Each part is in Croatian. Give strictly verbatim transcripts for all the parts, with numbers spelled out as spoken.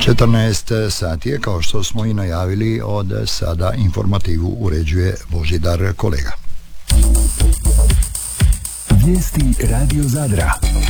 četrnaest sati je, kao što smo i najavili, od sada informativu uređuje Božidar Kolega. Vijesti Radio Zadra.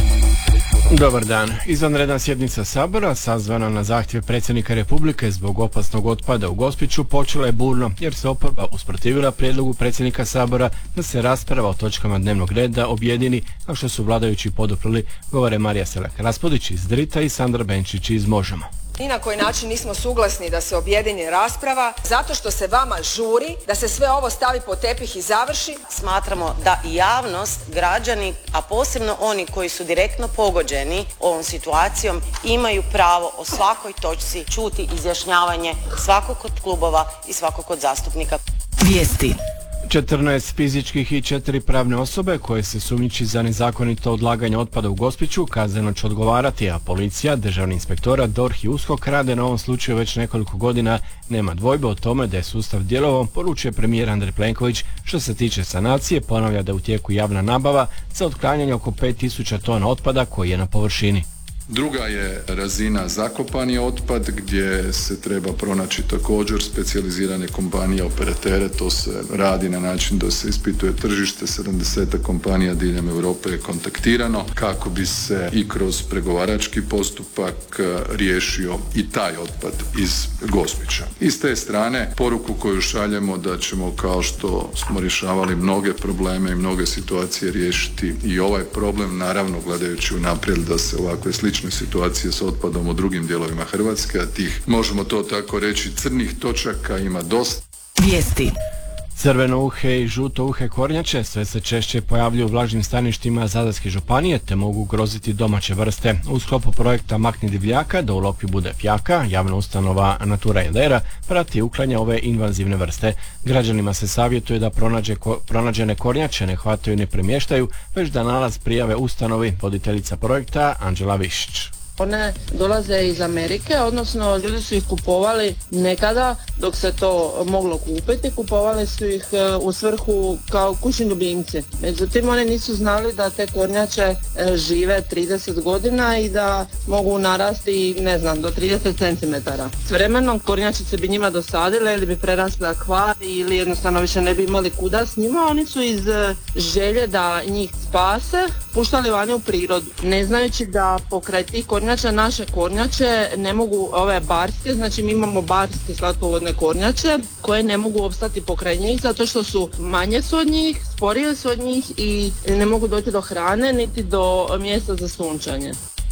Dobar dan. Izvanredna sjednica Sabora, sazvana na zahtjev predsjednika Republike zbog opasnog otpada u Gospiću, počela je burno jer se oporba usprotivila prijedlogu predsjednika Sabora da se rasprava o točkama dnevnog reda objedini, a što su vladajući poduprli, govore Marija Selak-Raspudić iz Drita i Sandra Benčić iz Možemo. Ni na koji način nismo suglasni da se objedini rasprava, zato što se vama žuri da se sve ovo stavi pod tepih i završi. Smatramo da i javnost, građani, a posebno oni koji su direktno pogođeni ovom situacijom, imaju pravo o svakoj točci čuti izjašnjavanje svakog od klubova i svakog od zastupnika. Vijesti. četrnaest fizičkih i četiri pravne osobe koje se sumnjiči za nezakonito odlaganje otpada u Gospiću kazneno će odgovarati, a policija, državni inspektorat, D O R H i U S K O K rade na ovom slučaju već nekoliko godina. Nema dvojbe o tome da je sustav djelovao, poručuje premijer Andrej Plenković. Što se tiče sanacije, ponavlja da je u tijeku javna nabava za otklanjanje oko pet tisuća tona otpada koji je na površini. Druga je razina zakopani otpad gdje se treba pronaći također specijalizirane kompanije, operatere. To se radi na način da se ispituje tržište. sedamdeset kompanija diljem Europe je kontaktirano kako bi se i kroz pregovarački postupak riješio i taj otpad iz Gospića. I s te strane poruku koju šaljemo da ćemo, kao što smo rješavali mnoge probleme i mnoge situacije, riješiti i ovaj problem, naravno gledajući unaprijed da se ovakve slične situacije s otpadom u drugim dijelovima Hrvatske, a tih, možemo to tako reći, crnih točaka ima dosta. Vijesti. Crveno uhe i žuto uhe kornjače sve se češće pojavljuju u vlažnim staništima Zadarske županije te mogu ugroziti domaće vrste. U sklopu projekta Makni divljaka da u Lokvi bude fjaka, javna ustanova Natura Jadera prati i uklanja ove invazivne vrste. Građanima se savjetuje da pronađe, ko, pronađene kornjače ne hvataju i ne premještaju, već da nalaz prijave ustanovi. Voditeljica projekta Anđela Višić. One dolaze iz Amerike, odnosno ljudi su ih kupovali nekada dok se to moglo kupiti, kupovali su ih u svrhu kao kućni ljubimci. Međutim, oni nisu znali da te kornjače žive trideset godina i da mogu narasti, ne znam, do trideset centimetara. S vremenom kornjačice bi njima dosadile ili bi prerasle kvar ili jednostavno više ne bi imali kuda s njima. Oni su iz želje da njih spase puštali vani u prirodu, ne znajući da pokraj tih kornjača naše kornjače ne mogu, ove barske, znači mi imamo barske slatkovodne kornjače koje ne mogu opstati pokraj njih zato što su manje su od njih, sporije su od njih i ne mogu doći do hrane niti do mjesta za sunčanje.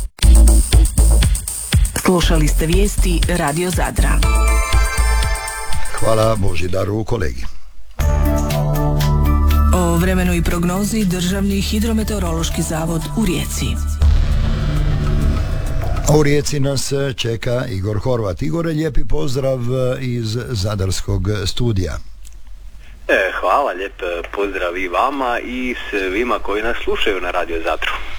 Slušali ste vijesti Radio Zadra. Hvala Božidaru Kolegi. O vremenu i prognozi Državni hidrometeorološki zavod u Rijeci. A u Rijeci nas čeka Igor Horvat. Igore, lijepi pozdrav iz Zadarskog studija. E, hvala, lijep pozdrav i vama i svima koji nas slušaju na Radio Zadru.